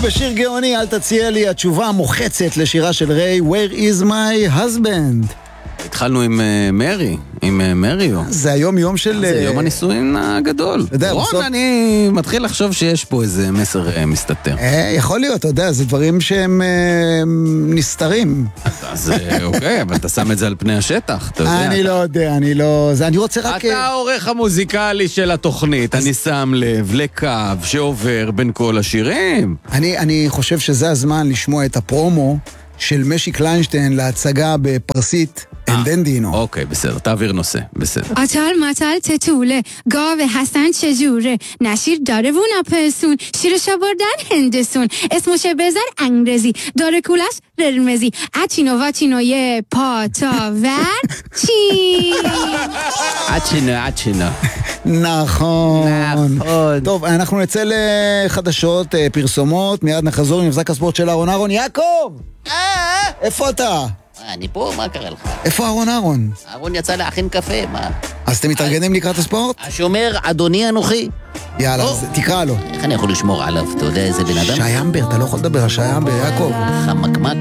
בשיר גאוני, אל תציע לי, התשובה המוחצת לשירה של ריי, Where is my husband? התחלנו עם מרי, עם מריו. זה היום יום של... זה יום הנישואין הגדול. רון, אני מתחיל לחשוב שיש פה איזה מסר מסתתר. יכול להיות, אתה יודע, זה דברים שהם נסתרים. אז אוקיי, אבל אתה שם את זה על פני השטח, אתה יודע. אני לא יודע, אני רוצה רק... אתה העורך המוזיקלי של התוכנית, אני שם לב לקו שעובר בין כל השירים. אני חושב שזה הזמן לשמוע את הפרומו של משי קליינשטיין להצגה בפרסית اندندینو. اوکی بسیار تغییر نوسه بسیار آتال ماتال تطوله گاو حسن چجوره نشیر داره و نپسون شیرش آوردن هندسون اسموشه بذار انگرزی داره کولش قرمزی اچینو واچینو یه پاتاور چی اچینو נכון. טוב, אנחנו נצא לחדשות, פרסומות, מיד נחזור עם מבזק הספורט של אהרון. אהרון, יעקב! איפה אתה? אני פה, מה קרה לך? איפה אהרון? אהרון יצא להכין קפה, מה? אז אתם מתארגנים לקראת הספורט? השומר, אדוני אנוכי. יאללה, אז תקרא לו. איך אני יכול לשמור עליו? אתה יודע איזה בן אדם? שי אמבר, אתה לא יכול לדבר על שי אמבר, יעקב. חמקמק.